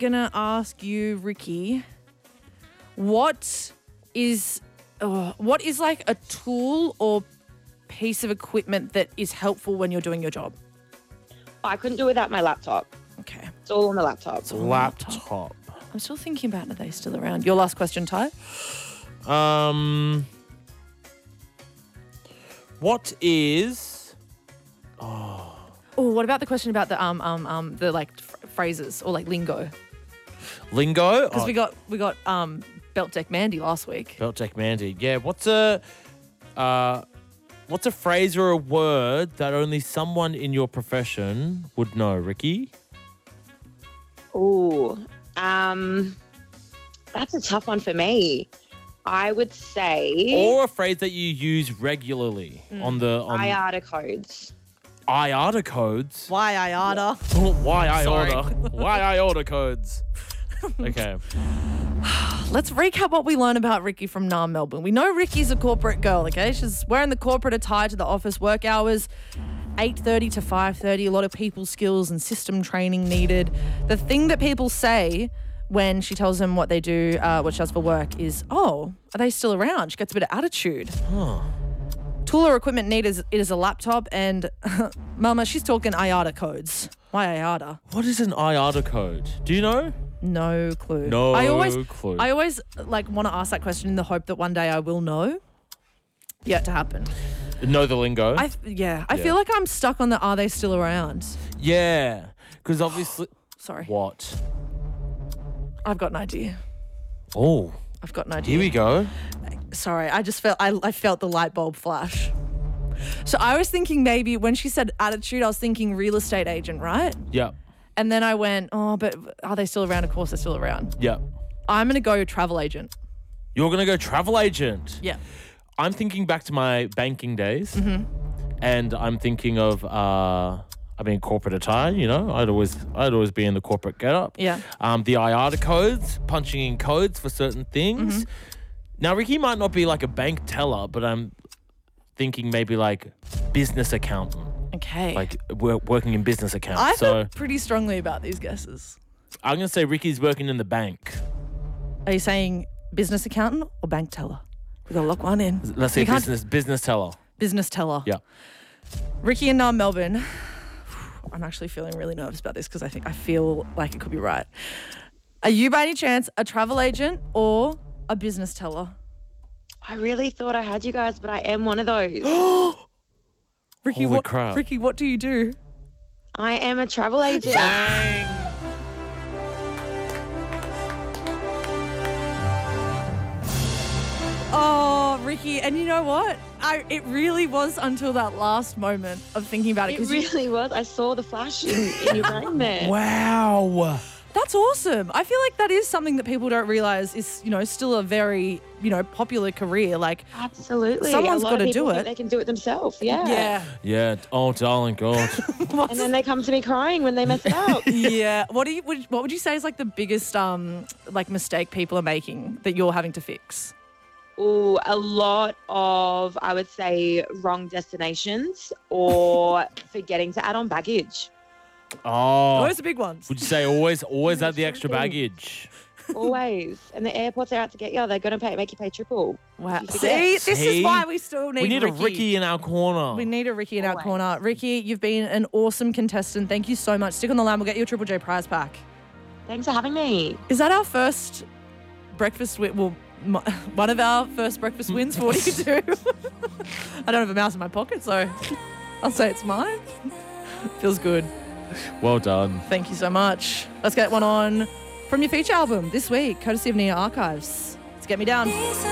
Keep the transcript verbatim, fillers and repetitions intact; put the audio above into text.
gonna ask you, Ricky, what is oh, what is like a tool or piece of equipment that is helpful when you're doing your job? I couldn't do it without my laptop. Okay. It's all on the laptop. Laptop. I'm still thinking about are they still around? Your last question, Ty? Um, what is? Oh, Oh, what about the question about the um um um the like f- phrases or like lingo? lingo. Because Oh, we got we got um Belt Deck Mandy last week. Belt Jack Mandy. Yeah. What's a uh, what's a phrase or a word that only someone in your profession would know, Ricky? Ooh, um, that's a tough one for me. I would say Or a phrase that you use regularly on the on I A D A codes. I A D A codes. Why I oughta? Why I Sorry. order? Why I order codes? Okay. Let's recap what we learned about Ricky from N A M Melbourne. We know Ricky's a corporate girl, okay? She's wearing the corporate attire to the office, work hours, eight thirty to five thirty, a lot of people skills and system training needed. The thing that people say when she tells them what they do, uh, what she does for work is, oh, are they still around? She gets a bit of attitude. Huh. Tool or equipment needed is, it is a laptop and Mama, she's talking I A D A codes. Why I A D A? What is an I A D A code? Do you know? No clue. No I always, clue. I always like want to ask that question in the hope that one day I will know. Yet to happen. Know the lingo? I yeah, I Yeah. feel like I'm stuck on the are they still around? yeah. Because obviously. Sorry. What? I've got an idea. Oh, I've got an idea. here we go. Sorry, I just felt I, I felt the light bulb flash. So I was thinking maybe when she said attitude, I was thinking real estate agent, right? Yeah. And then I went, oh, but are they still around? Of course they're still around. Yeah. I'm gonna go travel agent. You're going to go travel agent. Yeah. I'm thinking back to my banking days. Mm-hmm. And I'm thinking of, uh, I mean, corporate attire, you know. I'd always I'd always be in the corporate getup. Yeah. Um, the I A D A codes, punching in codes for certain things. Mm-hmm. Now, Ricky might not be like a bank teller, but I'm thinking maybe like business accountant. Okay. Like we're working in business accounts. I so feel pretty strongly about these guesses. I'm going to say Ricky's working in the bank. Are you saying business accountant or bank teller? We gotta lock one in. Let's say You can't- business business teller. Business teller. Yeah. Ricky and N A M Melbourne. I'm actually feeling really nervous about this because I think I feel like it could be right. Are you by any chance a travel agent or a business teller? I really thought I had you guys, but I am one of those. Ricky, Holy what crap. Ricky, what do you do? I am a travel agent. Oh, Ricky, and you know what? I it really was until that last moment of thinking about it It because really was. I saw the flash in, in your brain there. Wow. that's awesome. I feel like that is something that people don't realize is, you know, still a very, you know, popular career. Like, Absolutely. Someone's A lot of gotta people do think it. They can do it themselves. Yeah. yeah. Yeah. Oh, darling God. And then they come to me crying when they mess it up. yeah. What do you would, what would you say is like the biggest um like mistake people are making that you're having to fix? Ooh, a lot of, I would say, wrong destinations or forgetting to add on baggage. Oh. Those are big ones. Would you say always, always add the extra baggage? Always. And the airports are out to get you. They're going to pay, make you pay triple. Wow. You See, forget. this is See? why we still need We need Ricky. a Ricky in our corner. We need a Ricky in our Always. corner. Ricky, you've been an awesome contestant. Thank you so much. Stick on the line. We'll get you a Triple J prize pack. Thanks for having me. Is that our first breakfast win? Well, my, one of our first breakfast wins for what you do. I don't have a mouse in my pocket, so I'll say it's mine. Feels good. Well done. Thank you so much. Let's get one on from your feature album this week, courtesy of Nia Archives. Let's get me down.